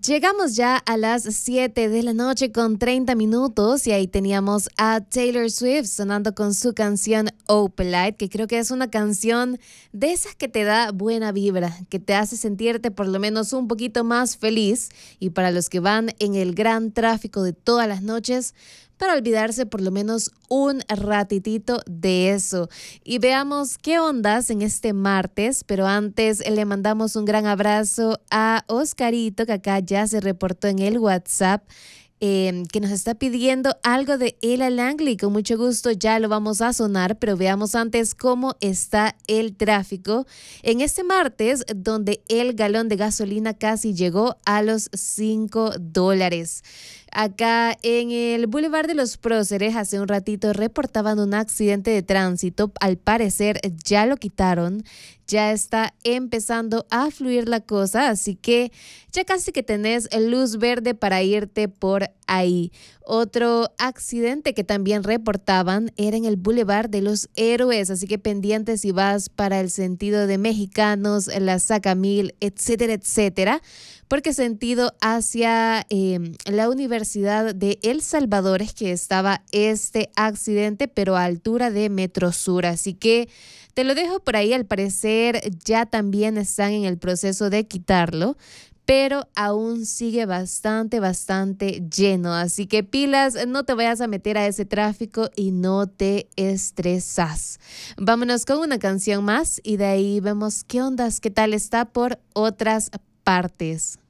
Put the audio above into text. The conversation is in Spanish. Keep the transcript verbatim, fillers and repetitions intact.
Llegamos ya a las siete de la noche con treinta minutos y ahí teníamos a Taylor Swift sonando con su canción Opalite, que creo que es una canción de esas que te da buena vibra, que te hace sentirte por lo menos un poquito más feliz, y para los que van en el gran tráfico de todas las noches, para olvidarse por lo menos un ratitito de eso. Y veamos qué ondas en este martes, pero antes le mandamos un gran abrazo a Oscarito, que acá ya se reportó en el WhatsApp, eh, que nos está pidiendo algo de Ella Langley. Con mucho gusto ya lo vamos a sonar, pero veamos antes cómo está el tráfico en este martes, donde el galón de gasolina casi llegó a los cinco dólares. Acá en el Boulevard de los Próceres hace un ratito reportaban un accidente de tránsito. Al parecer ya lo quitaron, ya está empezando a fluir la cosa, así que ya casi que tenés luz verde para irte por ahí. Otro accidente que también reportaban era en el Boulevard de los Héroes, así que pendientes si vas para el sentido de Mexicanos, la Sacamil, etcétera, etcétera, porque sentido hacia eh, la Universidad de El Salvador es que estaba este accidente, pero a altura de Metro Sur, así que te lo dejo por ahí. Al parecer ya también están en el proceso de quitarlo, pero aún sigue bastante, bastante lleno. Así que pilas, no te vayas a meter a ese tráfico y no te estresas. Vámonos con una canción más y de ahí vemos qué ondas, qué tal está por otras partes.